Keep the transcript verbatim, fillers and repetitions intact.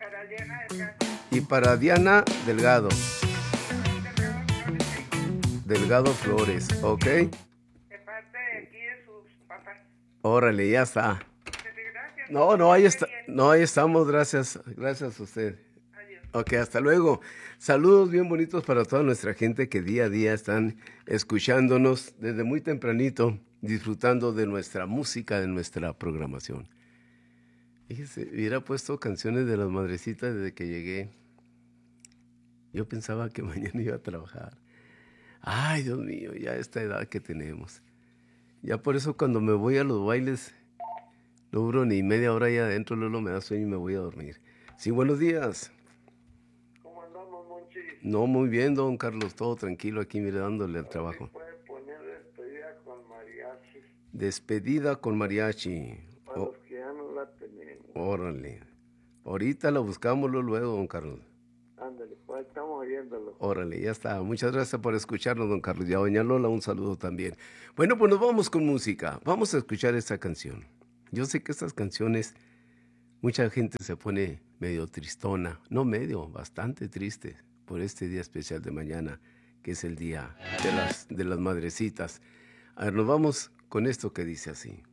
Para Diana Delgado. Y para Diana Delgado. Delgado Flores, ¿ok? De parte de aquí de sus papás. Órale, ya está. Gracias. No, no, ahí está, no, ahí estamos, gracias, gracias a usted. Adiós. Ok, hasta luego. Saludos bien bonitos para toda nuestra gente que día a día están escuchándonos desde muy tempranito, disfrutando de nuestra música, de nuestra programación. Fíjese, hubiera puesto canciones de las madrecitas desde que llegué. Yo pensaba que mañana iba a trabajar. Ay, Dios mío, ya esta edad que tenemos. Ya por eso cuando me voy a los bailes, no duro ni media hora allá adentro, luego me da sueño y me voy a dormir. Sí, buenos días. ¿Cómo andamos, Monchi? No, muy bien, don Carlos, todo tranquilo aquí, mire, dándole al trabajo. Puede poner despedida con mariachi. Despedida con mariachi. Para Oh, los que ya no la tenemos. órale. Ahorita la buscamos luego, don Carlos. Ándale, pues estamos oyéndolo. Órale, ya está. Muchas gracias por escucharnos, don Carlos. Y a doña Lola un saludo también. Bueno, pues nos vamos con música. Vamos a escuchar esta canción. Yo sé que estas canciones, mucha gente se pone medio tristona. No medio, bastante triste por este día especial de mañana, que es el día de las, de las madrecitas. A ver, nos vamos con esto que dice así.